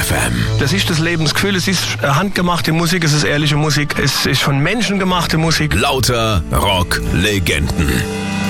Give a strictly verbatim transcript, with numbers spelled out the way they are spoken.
F M. Das ist das Lebensgefühl, es ist handgemachte Musik, es ist ehrliche Musik, es ist von Menschen gemachte Musik. Lauter Rock-Legenden.